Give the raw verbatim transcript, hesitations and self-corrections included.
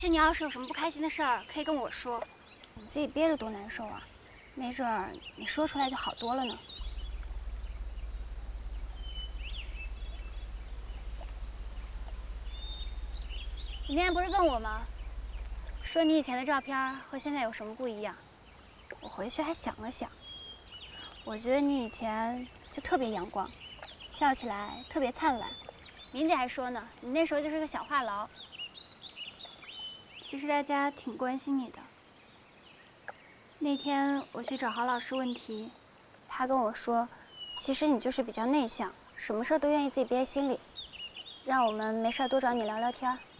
就你要是有什么不开心的事儿，可以跟我说。你自己憋着多难受啊，没准儿你说出来就好多了呢。你那天不是问我吗？说你以前的照片和现在有什么不一样？我回去还想了想，我觉得你以前就特别阳光，笑起来特别灿烂。林姐还说呢，你那时候就是个小话痨。其实大家挺关心你的。那天我去找郝老师问题，他跟我说，其实你就是比较内向，什么事都愿意自己憋心里，让我们没事多找你聊聊天。